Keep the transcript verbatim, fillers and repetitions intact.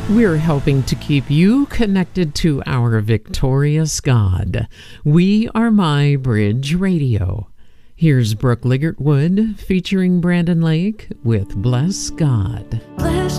We're helping to keep you connected to our victorious God. We are My Bridge Radio. Here's Brooke Liggett Wood featuring Brandon Lake with Bless God. Bless